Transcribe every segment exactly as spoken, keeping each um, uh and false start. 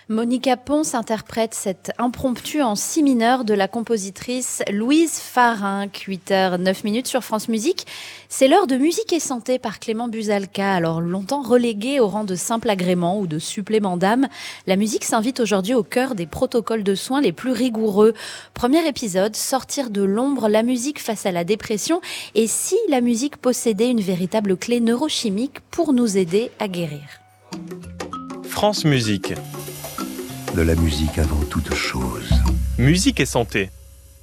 Monica Ponce interprète cet impromptu en si mineur de la compositrice Louise Farinck. huit heures neuf minutes sur France Musique. C'est l'heure de Musique et Santé par Clément Buzalka. Alors longtemps reléguée au rang de simple agrément ou de supplément d'âme, la musique s'invite aujourd'hui au cœur des protocoles de soins les plus rigoureux. Premier épisode, sortir de l'ombre, la musique face à la dépression et si la musique possédait une véritable clé neurochimique pour nous aider à guérir. France Musique. De la musique avant toute chose. Musique et santé.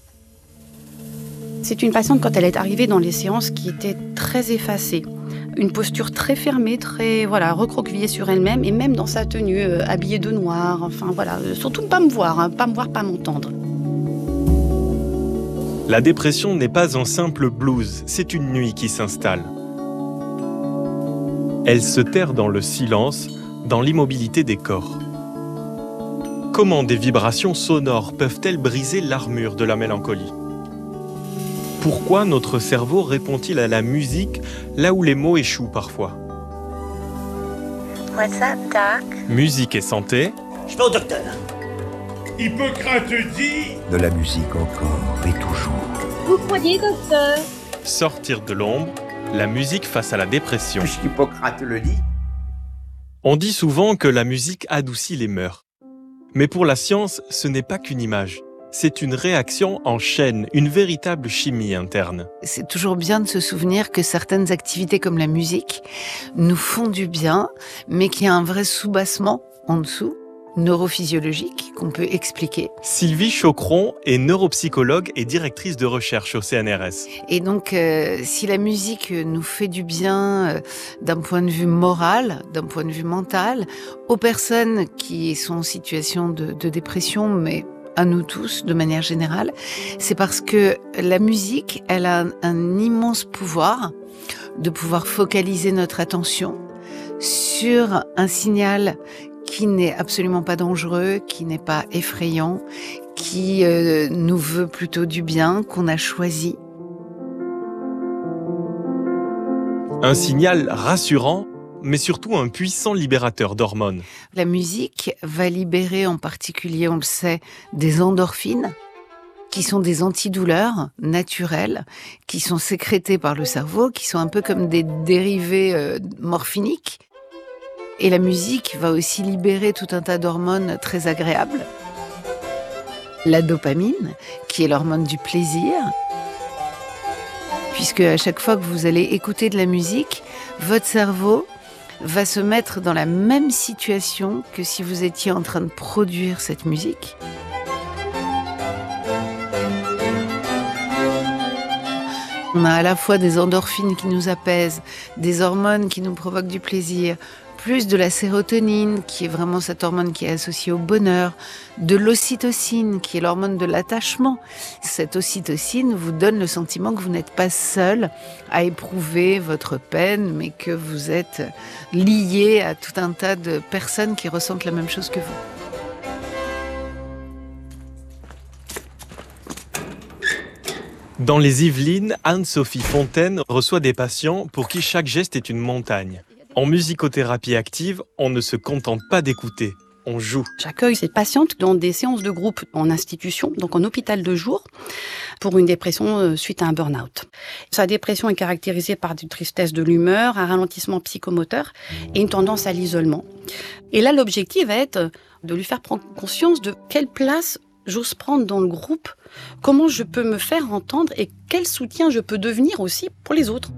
C'est une patiente, quand elle est arrivée dans les séances, qui était très effacée. Une posture très fermée, très voilà, recroquevillée sur elle-même, et même dans sa tenue, euh, habillée de noir. Enfin voilà, euh, surtout pas me voir, hein, pas me voir, pas m'entendre. La dépression n'est pas un simple blues, c'est une nuit qui s'installe. Elle se terre dans le silence, dans l'immobilité des corps. Comment des vibrations sonores peuvent-elles briser l'armure de la mélancolie ? Pourquoi notre cerveau répond-il à la musique là où les mots échouent parfois ? What's up, Doc? Musique et santé. Je vais au docteur. Hippocrate dit... De la musique encore et toujours. Vous croyez, docteur? Sortir de l'ombre, la musique face à la dépression. Puisqu'Hippocrate le dit. On dit souvent que la musique adoucit les mœurs. Mais pour la science, ce n'est pas qu'une image. C'est une réaction en chaîne, une véritable chimie interne. C'est toujours bien de se souvenir que certaines activités comme la musique nous font du bien, mais qu'il y a un vrai soubassement en dessous, neurophysiologique, qu'on peut expliquer. Sylvie Chocron est neuropsychologue et directrice de recherche au C N R S. Et donc, euh, si la musique nous fait du bien euh, d'un point de vue moral, d'un point de vue mental, aux personnes qui sont en situation de, de dépression, mais à nous tous, de manière générale, c'est parce que la musique, elle a un, un immense pouvoir de pouvoir focaliser notre attention sur un signal qui n'est absolument pas dangereux, qui n'est pas effrayant, qui euh, nous veut plutôt du bien, qu'on a choisi. Un signal rassurant, mais surtout un puissant libérateur d'hormones. La musique va libérer en particulier, on le sait, des endorphines, qui sont des antidouleurs naturelles, qui sont sécrétées par le cerveau, qui sont un peu comme des dérivés euh, morphiniques. Et la musique va aussi libérer tout un tas d'hormones très agréables. La dopamine, qui est l'hormone du plaisir, puisque à chaque fois que vous allez écouter de la musique, votre cerveau va se mettre dans la même situation que si vous étiez en train de produire cette musique. On a à la fois des endorphines qui nous apaisent, des hormones qui nous provoquent du plaisir, plus de la sérotonine, qui est vraiment cette hormone qui est associée au bonheur, de l'ocytocine, qui est l'hormone de l'attachement. Cette ocytocine vous donne le sentiment que vous n'êtes pas seul à éprouver votre peine, mais que vous êtes lié à tout un tas de personnes qui ressentent la même chose que vous. Dans les Yvelines, Anne-Sophie Fontaine reçoit des patients pour qui chaque geste est une montagne. En musicothérapie active, on ne se contente pas d'écouter, on joue. J'accueille ces patientes dans des séances de groupe en institution, donc en hôpital de jour, pour une dépression suite à un burn-out. Sa dépression est caractérisée par une tristesse de l'humeur, un ralentissement psychomoteur et une tendance à l'isolement. Et là, l'objectif va être de lui faire prendre conscience de quelle place j'ose prendre dans le groupe, comment je peux me faire entendre et quel soutien je peux devenir aussi pour les autres.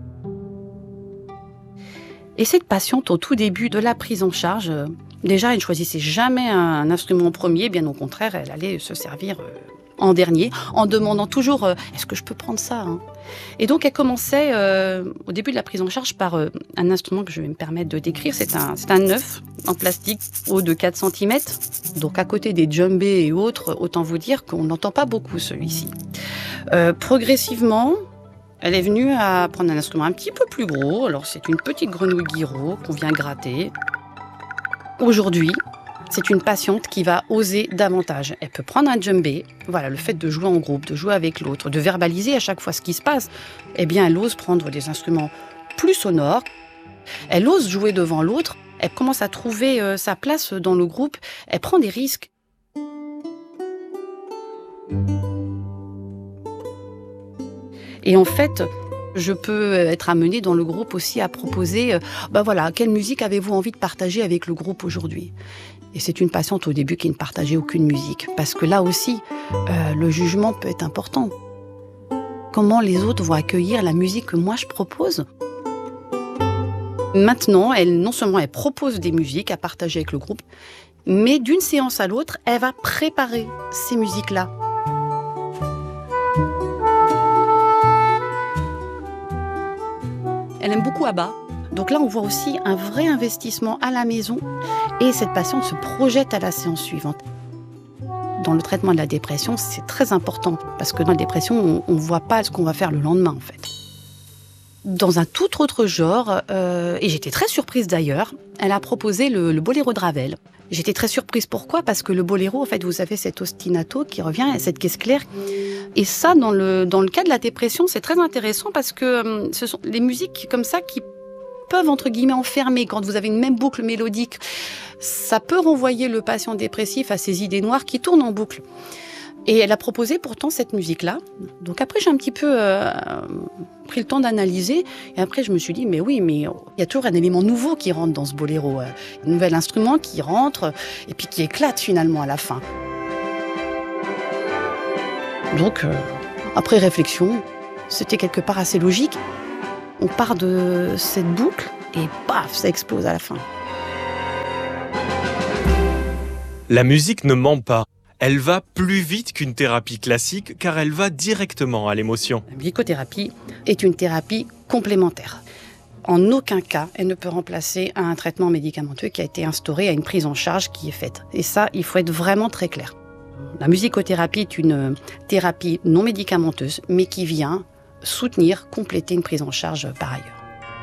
Et cette patiente, au tout début de la prise en charge, euh, déjà, elle ne choisissait jamais un instrument en premier, bien au contraire, elle allait se servir euh, en dernier, en demandant toujours euh, « est-ce que je peux prendre ça hein ?» Et donc, elle commençait, euh, au début de la prise en charge, par euh, un instrument que je vais me permettre de décrire. C'est un, c'est un œuf en plastique, haut de quatre centimètres. Donc, à côté des djembés et autres, autant vous dire qu'on n'entend pas beaucoup celui-ci. Euh, progressivement, elle est venue à prendre un instrument un petit peu plus gros. Alors, c'est une petite grenouille guiraud qu'on vient gratter. Aujourd'hui, c'est une patiente qui va oser davantage. Elle peut prendre un djembé. Voilà, le fait de jouer en groupe, de jouer avec l'autre, de verbaliser à chaque fois ce qui se passe, eh bien, elle ose prendre des instruments plus sonores. Elle ose jouer devant l'autre. Elle commence à trouver euh, sa place dans le groupe. Elle prend des risques. Et en fait, je peux être amenée dans le groupe aussi à proposer, euh, ben voilà, quelle musique avez-vous envie de partager avec le groupe aujourd'hui ? Et c'est une patiente au début qui ne partageait aucune musique. Parce que là aussi, euh, le jugement peut être important. Comment les autres vont accueillir la musique que moi je propose ? Maintenant, elle, non seulement elle propose des musiques à partager avec le groupe, mais d'une séance à l'autre, elle va préparer ces musiques-là. Elle aime beaucoup ABBA. Donc là, on voit aussi un vrai investissement à la maison et cette patiente se projette à la séance suivante. Dans le traitement de la dépression, c'est très important parce que dans la dépression, on ne voit pas ce qu'on va faire le lendemain, en fait. Dans un tout autre genre, euh, et j'étais très surprise d'ailleurs, elle a proposé le, le boléro de Ravel. J'étais très surprise, pourquoi ? Parce que le boléro, en fait, vous avez cet ostinato qui revient, cette caisse claire. Et ça, dans le, dans le cas de la dépression, c'est très intéressant parce que euh, ce sont les musiques comme ça qui peuvent, entre guillemets, enfermer. Quand vous avez une même boucle mélodique, ça peut renvoyer le patient dépressif à ses idées noires qui tournent en boucle. Et elle a proposé pourtant cette musique-là. Donc après, j'ai un petit peu euh, pris le temps d'analyser. Et après, je me suis dit, mais oui, mais il y a toujours un élément nouveau qui rentre dans ce boléro. Euh, un nouvel instrument qui rentre et puis qui éclate finalement à la fin. Donc, euh, après réflexion, c'était quelque part assez logique. On part de cette boucle et paf, ça explose à la fin. La musique ne ment pas. Elle va plus vite qu'une thérapie classique car elle va directement à l'émotion. La musicothérapie est une thérapie complémentaire. En aucun cas, elle ne peut remplacer un traitement médicamenteux qui a été instauré à une prise en charge qui est faite. Et ça, il faut être vraiment très clair. La musicothérapie est une thérapie non médicamenteuse, mais qui vient soutenir, compléter une prise en charge par ailleurs.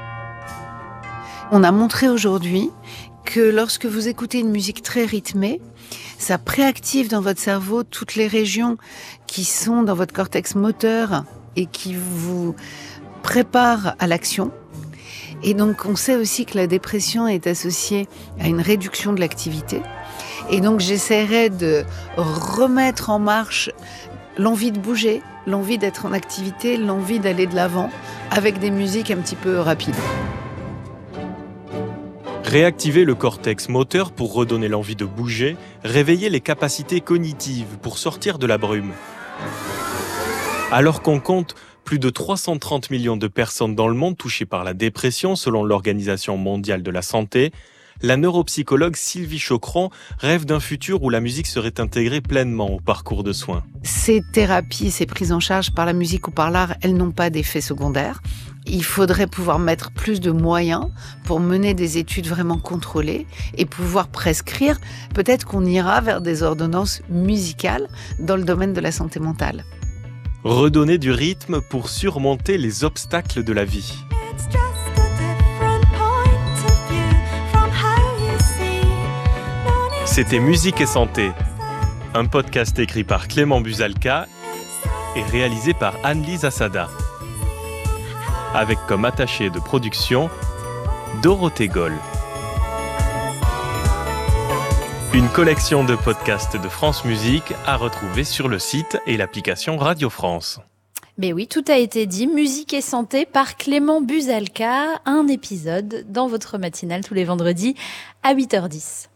On a montré aujourd'hui que lorsque vous écoutez une musique très rythmée, ça préactive dans votre cerveau toutes les régions qui sont dans votre cortex moteur et qui vous préparent à l'action. Et donc, on sait aussi que la dépression est associée à une réduction de l'activité. Et donc, j'essaierai de remettre en marche l'envie de bouger, l'envie d'être en activité, l'envie d'aller de l'avant avec des musiques un petit peu rapides. Réactiver le cortex moteur pour redonner l'envie de bouger, réveiller les capacités cognitives pour sortir de la brume. Alors qu'on compte plus de trois cent trente millions de personnes dans le monde touchées par la dépression selon l'Organisation mondiale de la santé, la neuropsychologue Sylvie Chocron rêve d'un futur où la musique serait intégrée pleinement au parcours de soins. Ces thérapies, ces prises en charge par la musique ou par l'art, elles n'ont pas d'effet secondaire. Il faudrait pouvoir mettre plus de moyens pour mener des études vraiment contrôlées et pouvoir prescrire. Peut-être qu'on ira vers des ordonnances musicales dans le domaine de la santé mentale. Redonner du rythme pour surmonter les obstacles de la vie. C'était Musique et Santé, un podcast écrit par Clément Buzalka et réalisé par Anne-Lise Assada, avec comme attachée de production Dorothée Goll. Une collection de podcasts de France Musique à retrouver sur le site et l'application Radio France. Mais oui, tout a été dit. Musique et santé par Clément Buzalka. Un épisode dans votre matinale tous les vendredis à huit heures dix.